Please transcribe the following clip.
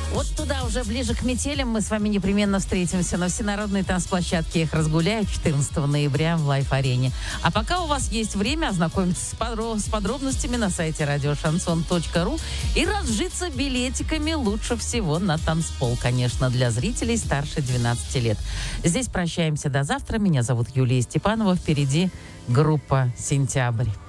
Вот туда уже ближе к метелям мы с вами непременно встретимся на всенародной танцплощадке «Эх, разгуляю» 14 ноября в Лайф-арене. А пока у вас есть время ознакомиться с подробностями на сайте радиошансон.ру и разжиться билетиками лучше всего на танцпол, конечно, для зрителей старше 12 лет. Здесь прощаемся до завтра. Меня зовут Юлия Степанова. Впереди группа «Сентябрь».